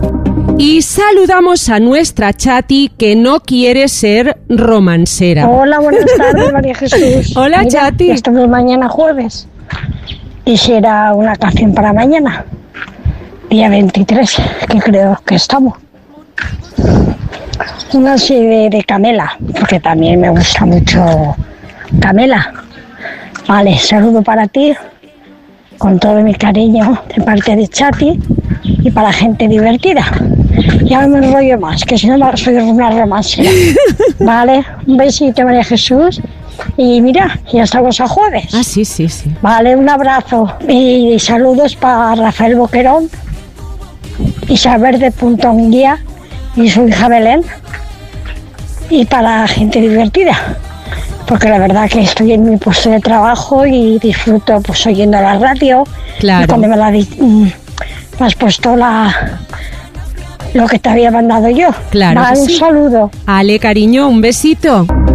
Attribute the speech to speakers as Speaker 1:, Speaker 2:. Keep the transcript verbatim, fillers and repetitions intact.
Speaker 1: Y saludamos a nuestra Chati, que no quiere ser romancera.
Speaker 2: Hola, buenas tardes, María Jesús.
Speaker 1: Hola,
Speaker 2: Mira,
Speaker 1: Chati.
Speaker 2: ya estamos mañana jueves. Quisiera una canción para mañana, día veintitrés, que creo que estamos. Una así de, de Camela, porque también me gusta mucho Camela. Vale, saludo para ti, con todo mi cariño, de parte de Chati, y para gente divertida. Ya no me enrollo más, que si no soy una romancera. Vale, un besito, María Jesús. Y mira, ya estamos a jueves.
Speaker 1: Ah, sí, sí, sí.
Speaker 2: Vale, un abrazo. Y saludos para Rafael Boquerón, Isabel de Punto Guía y su hija Belén. Y para gente divertida. Porque la verdad que estoy en mi puesto de trabajo y disfruto pues oyendo la radio.
Speaker 1: Claro.
Speaker 2: Y cuando me la di, me has puesto la lo que te había mandado yo.
Speaker 1: Claro.
Speaker 2: Vale,
Speaker 1: que
Speaker 2: un
Speaker 1: sí.
Speaker 2: saludo.
Speaker 1: Ale, cariño, un besito.